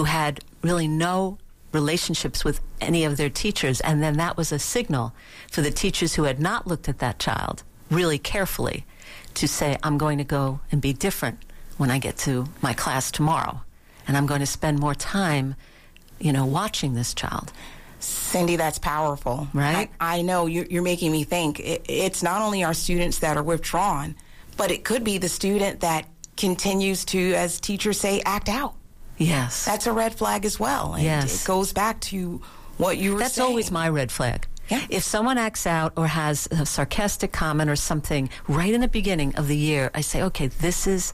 who had really no relationships with any of their teachers, and then that was a signal for the teachers who had not looked at that child really carefully to say, I'm going to go and be different when I get to my class tomorrow, and I'm going to spend more time, watching this child. Cindy, that's powerful. Right? I know you're making me think. It's not only our students that are withdrawn, but it could be the student that continues to, as teachers say, act out. Yes. That's a red flag as well. And yes. It goes back to what you were saying. That's always my red flag. Yeah. If someone acts out or has a sarcastic comment or something right in the beginning of the year, I say, okay, this is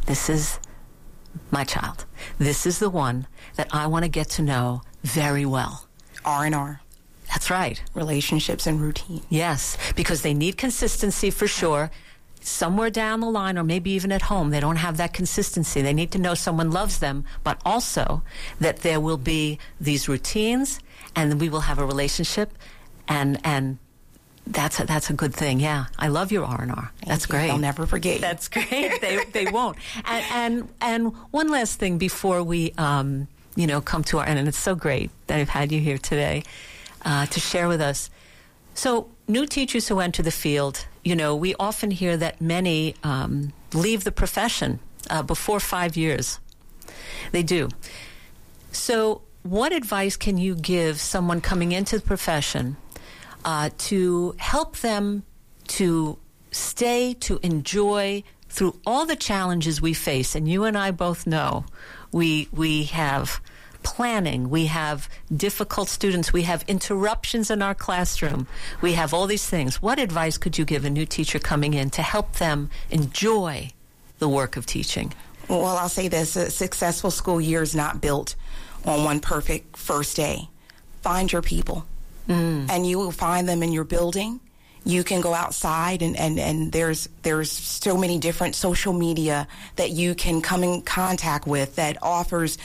my child. This is the one that I want to get to know very well. R&R. That's right. Relationships and routine. Yes, because they need consistency for sure. Somewhere down the line, or maybe even at home, they don't have that consistency. They need to know someone loves them, but also that there will be these routines, and we will have a relationship, and that's a good thing. Yeah, I love your R&R. That's great. I'll never forget you. That's great. They won't. And one last thing before we come to our end, and it's so great that I've had you here today to share with us. So, new teachers who enter the field, we often hear that many leave the profession before 5 years. They do. So, what advice can you give someone coming into the profession to help them to stay, to enjoy through all the challenges we face? And you and I both know we have planning, we have difficult students, we have interruptions in our classroom, we have all these things. What advice could you give a new teacher coming in to help them enjoy the work of teaching? Well, I'll say this, a successful school year is not built on one perfect first day. Find your people, and you will find them in your building. You can go outside, and there's so many different social media that you can come in contact with that offers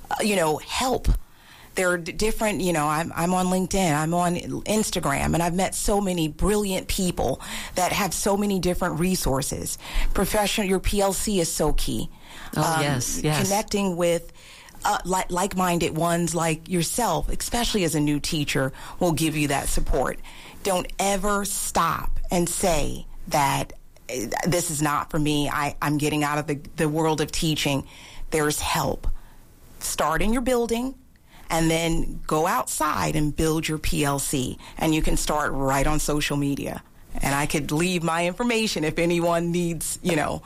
help. There are different, I'm on LinkedIn, I'm on Instagram, and I've met so many brilliant people that have so many different resources. Your PLC is so key. Oh, yes. Connecting with like-minded ones like yourself, especially as a new teacher, will give you that support. Don't ever stop and say that this is not for me. I'm getting out of the world of teaching. There's help. Start in your building, and then go outside and build your PLC. And you can start right on social media. And I could leave my information if anyone needs,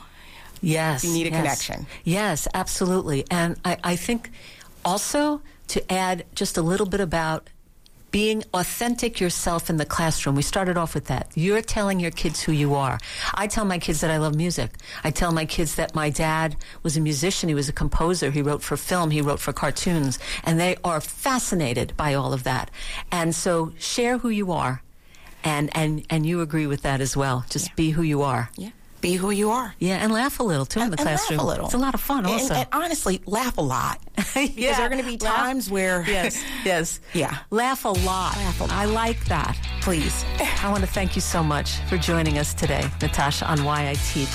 Yes. if you need a connection. Yes, absolutely. And I think also to add just a little bit about being authentic yourself in the classroom. We started off with that. You're telling your kids who you are. I tell my kids that I love music. I tell my kids that my dad was a musician. He was a composer. He wrote for film. He wrote for cartoons. And they are fascinated by all of that. And so share who you are. And you agree with that as well. Just be who you are. Yeah. Be who you are. Yeah, and laugh a little, too, in the classroom. Laugh a little. It's a lot of fun, also. And honestly, laugh a lot. Because there are going to be times where... Yes. Yeah. Laugh a lot. I like that. Please. I want to thank you so much for joining us today, Natasha, on Why I Teach.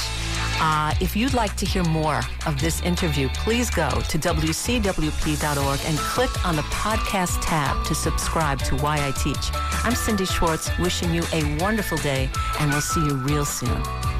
If you'd like to hear more of this interview, please go to WCWP.org and click on the podcast tab to subscribe to Why I Teach. I'm Cindy Schwartz, wishing you a wonderful day, and we'll see you real soon.